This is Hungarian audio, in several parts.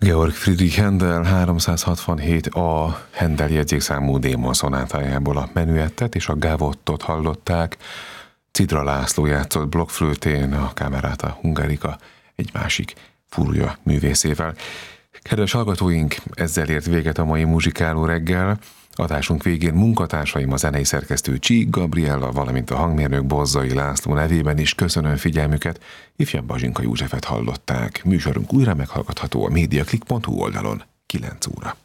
Georg Friedrich Händel 367 Händel jegyzékszámú démon szonátájából a menüettet és a gávottot hallották. Cidra László játszott blokkflőtén, a Camerata Hungarica egy másik furúja művészével. Kedves hallgatóink, ezzel ért véget a mai muzsikáló reggel. Adásunk végén munkatársaim, a zenei szerkesztő Csík Gabriella, valamint a hangmérnök Bozzai László nevében is köszönöm figyelmüket. Ifjabb Bazsinka Józsefet hallották. Műsorunk újra meghallgatható a mediaclick.hu oldalon 9 óra.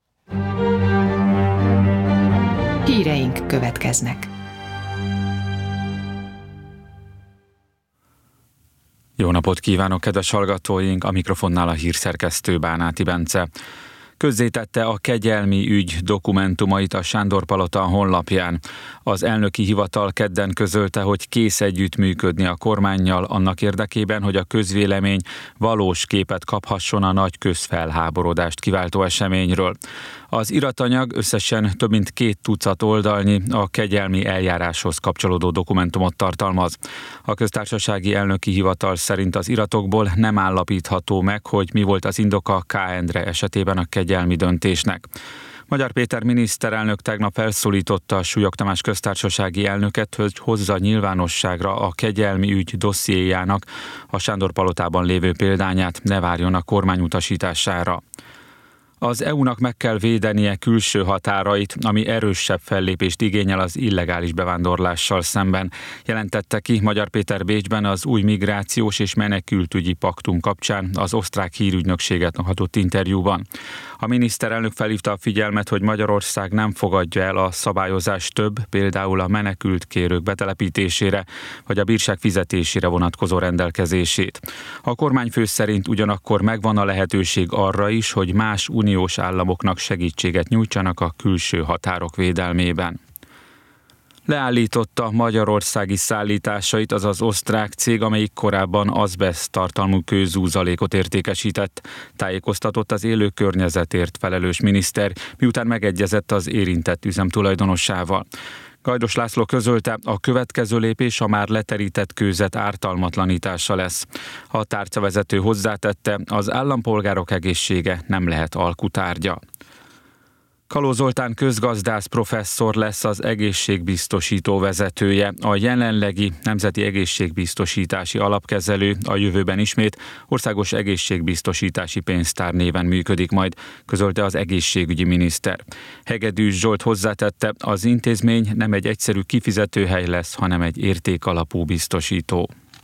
Híreink következnek. Jó napot kívánok, kedves hallgatóink! A mikrofonnál a hírszerkesztő Bánáti Bence. Közzétette a kegyelmi ügy dokumentumait a Sándor-palota honlapján. Az elnöki hivatal kedden közölte, hogy kész együttműködni a kormánnyal annak érdekében, hogy a közvélemény valós képet kaphasson a nagy közfelháborodást kiváltó eseményről. Az iratanyag összesen több mint 2 tucat oldalnyi, a kegyelmi eljáráshoz kapcsolódó dokumentumot tartalmaz. A köztársasági elnöki hivatal szerint az iratokból nem állapítható meg, hogy mi volt az indoka K. Endre esetében a kegyelmi döntésnek. Magyar Péter miniszterelnök tegnap felszólította a Súlyog Tamás köztársasági elnöket, hogy hozza nyilvánosságra a kegyelmi ügy dossziéjának a Sándor-palotában lévő példányát, ne várjon a kormány utasítására. Az EU-nak meg kell védenie külső határait, ami erősebb fellépést igényel az illegális bevándorlással szemben, jelentette ki Magyar Péter Bécsben az új migrációs és menekültügyi paktum kapcsán az osztrák hírügynökséget adott interjúban. A miniszterelnök felhívta a figyelmet, hogy Magyarország nem fogadja el a szabályozás több, például a menekültkérők betelepítésére vagy a bírság fizetésére vonatkozó rendelkezését. A kormányfő szerint ugyanakkor megvan a lehetőség arra is, hogy más uniós államoknak segítséget nyújtsanak a külső határok védelmében. Leállította magyarországi szállításait az az osztrák cég, amelyik korábban azbeszt tartalmú kőzúzalékot értékesített, tájékoztatott az élő környezetért felelős miniszter, miután megegyezett az érintett üzem tulajdonosával. Gajdos László közölte, a következő lépés a már leterített kőzet ártalmatlanítása lesz. A tárcavezető hozzátette, az állampolgárok egészsége nem lehet alkutárgya. Kaló Zoltán közgazdász professzor lesz az egészségbiztosító vezetője. A jelenlegi Nemzeti Egészségbiztosítási Alapkezelő a jövőben ismét Országos Egészségbiztosítási Pénztár néven működik majd, közölte az egészségügyi miniszter. Hegedűs Zsolt hozzátette, az intézmény nem egy egyszerű kifizetőhely lesz, hanem egy értékalapú biztosító.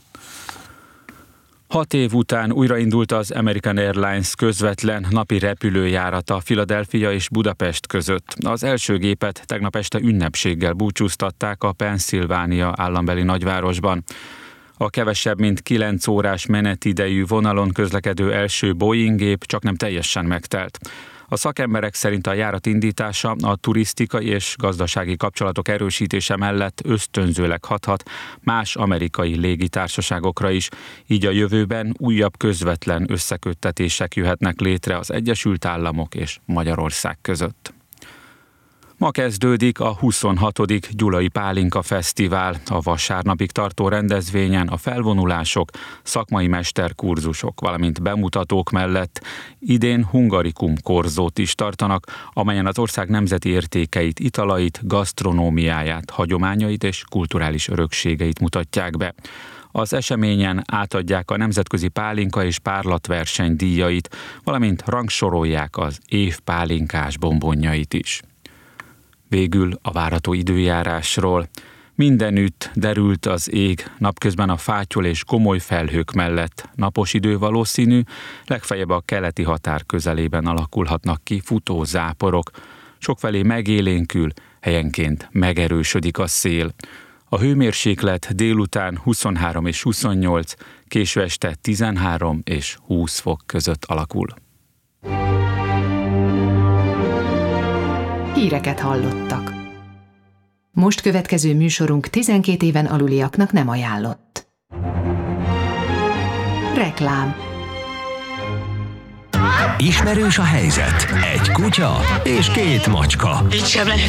6 év után újraindult az American Airlines közvetlen napi repülőjárata Philadelphia és Budapest között. Az első gépet tegnap este ünnepséggel búcsúztatták a Pennsylvania állambeli nagyvárosban. A kevesebb mint 9 órás menetidejű vonalon közlekedő első Boeing gép csaknem teljesen megtelt. A szakemberek szerint a járat indítása a turisztikai és gazdasági kapcsolatok erősítése mellett ösztönzőleg hathat más amerikai légitársaságokra is, így a jövőben újabb közvetlen összeköttetések jöhetnek létre az Egyesült Államok és Magyarország között. Ma kezdődik a 26. Gyulai Pálinka Fesztivál. A vasárnapig tartó rendezvényen a felvonulások, szakmai mesterkurzusok, valamint bemutatók mellett idén Hungarikum korzót is tartanak, amelyen az ország nemzeti értékeit, italait, gasztronómiáját, hagyományait és kulturális örökségeit mutatják be. Az eseményen átadják a nemzetközi pálinka és párlatverseny díjait, valamint rangsorolják az év pálinkás bombonjait is. Végül a várható időjárásról. Mindenütt derült az ég, napközben a fátyol és gomoly felhők mellett napos idő valószínű, legfeljebb a keleti határ közelében alakulhatnak ki futó záporok. Sokfelé megélénkül, helyenként megerősödik a szél. A hőmérséklet délután 23 és 28, késő este 13 és 20 fok között alakul. Híreket hallottak. Most következő műsorunk 12 éven aluliaknak nem ajánlott. Reklám. Ismerős a helyzet. Egy kutya és 2 macska. Így sem lehet.